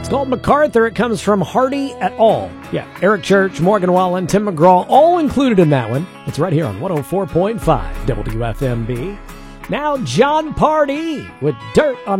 It's called MacArthur. It comes from Hardy et al. Yeah, Eric Church, Morgan Wallen, Tim McGraw, all included in that one. It's right here on 104.5 WFMB. Now John Party with Dirt on